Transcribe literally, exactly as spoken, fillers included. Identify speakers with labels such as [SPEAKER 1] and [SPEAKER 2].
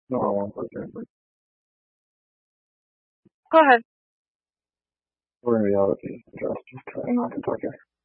[SPEAKER 1] No, I want to talk.
[SPEAKER 2] Go ahead.
[SPEAKER 1] We're in reality. Just, just trying not to talk here.